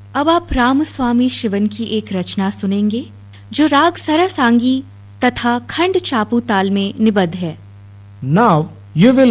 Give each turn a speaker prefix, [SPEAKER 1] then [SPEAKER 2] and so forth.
[SPEAKER 1] अब आप रामस्वामी शिवन की एक रचना सुनेंगे जो राग सरसांगी तथा खंड चापू ताल में निबद्ध है।
[SPEAKER 2] Now you will